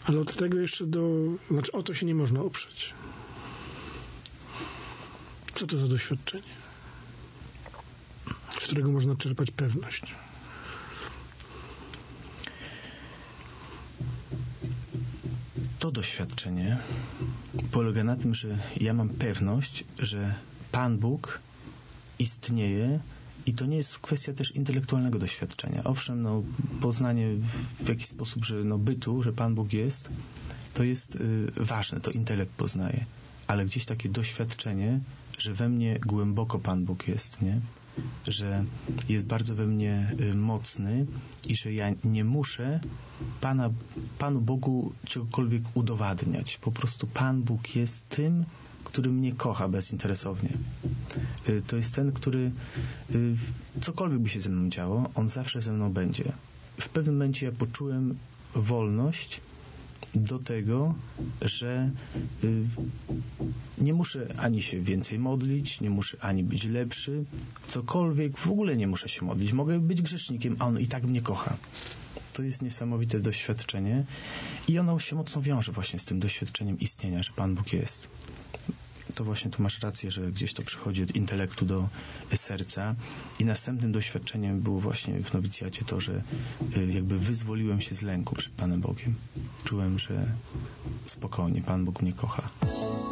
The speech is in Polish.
Ale od tego jeszcze znaczy o to się nie można oprzeć. Co to za doświadczenie, z którego można czerpać pewność? To doświadczenie polega na tym, że ja mam pewność, że Pan Bóg istnieje i to nie jest kwestia też intelektualnego doświadczenia. Owszem, poznanie w jakiś sposób, że bytu, że Pan Bóg jest, to jest ważne, to intelekt poznaje. Ale gdzieś takie doświadczenie, że we mnie głęboko Pan Bóg jest, nie? Że jest bardzo we mnie mocny i że ja nie muszę Panu Bogu czegokolwiek udowadniać. Po prostu Pan Bóg jest tym, który mnie kocha bezinteresownie. To jest ten, który cokolwiek by się ze mną działo, On zawsze ze mną będzie. W pewnym momencie ja poczułem wolność do tego, że nie muszę ani się więcej modlić, nie muszę ani być lepszy, cokolwiek, w ogóle nie muszę się modlić. Mogę być grzesznikiem, a On i tak mnie kocha. To jest niesamowite doświadczenie i ono się mocno wiąże właśnie z tym doświadczeniem istnienia, że Pan Bóg jest. To właśnie tu masz rację, że gdzieś to przychodzi od intelektu do serca i następnym doświadczeniem było właśnie w nowicjacie to, że jakby wyzwoliłem się z lęku przed Panem Bogiem. Czułem, że spokojnie, Pan Bóg mnie kocha.